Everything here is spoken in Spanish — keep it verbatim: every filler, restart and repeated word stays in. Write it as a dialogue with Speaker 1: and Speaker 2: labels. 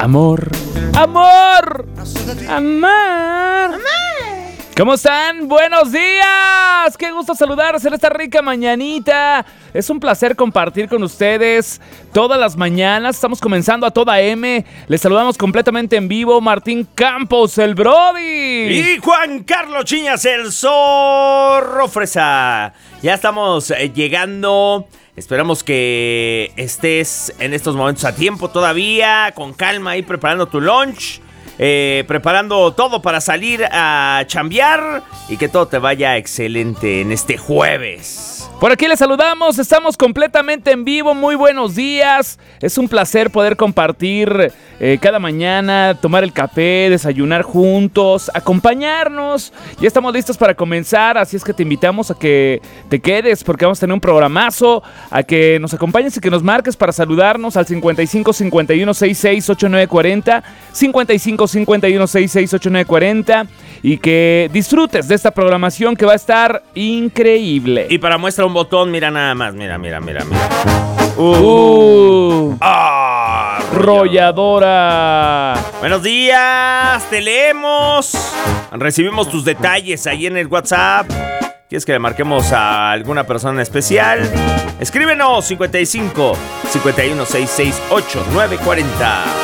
Speaker 1: Amor, amor, amor. ¿Cómo están? ¡Buenos días! ¡Qué gusto saludarles en esta rica mañanita! Es un placer compartir con ustedes todas las mañanas. Estamos comenzando a toda M. Les saludamos completamente en vivo. Martín Campos, el Brody.
Speaker 2: Y Juan Carlos Chiñas, el Zorro Fresa. Ya estamos eh, llegando. Esperamos que estés en estos momentos a tiempo todavía, con calma ahí preparando tu lunch. Eh, preparando todo para salir a chambear y que todo te vaya excelente en este jueves.
Speaker 1: Por aquí les saludamos, estamos completamente en vivo, muy buenos días. Es un placer poder compartir eh, cada mañana, tomar el café, desayunar juntos, acompañarnos. Ya estamos listos para comenzar, así es que te invitamos a que te quedes porque vamos a tener un programazo, a que nos acompañes y que nos marques para saludarnos al cincuenta y cinco, cincuenta y uno, sesenta y seis, ochenta y nueve cuarenta, cincuenta y cinco, cincuenta y uno, sesenta y seis, ochenta y nueve cuarenta y que disfrutes de esta programación que va a estar increíble.
Speaker 2: Y para muestra un botón, mira nada más, mira, mira, mira, mira.
Speaker 1: Uh, uh
Speaker 2: ah,
Speaker 1: rolladora.
Speaker 2: Buenos días, te leemos. Recibimos tus detalles ahí en el WhatsApp. ¿Quieres que le marquemos a alguna persona en especial? Escríbenos cincuenta y cinco, cincuenta y uno, sesenta y seis, ochenta y nueve cuarenta.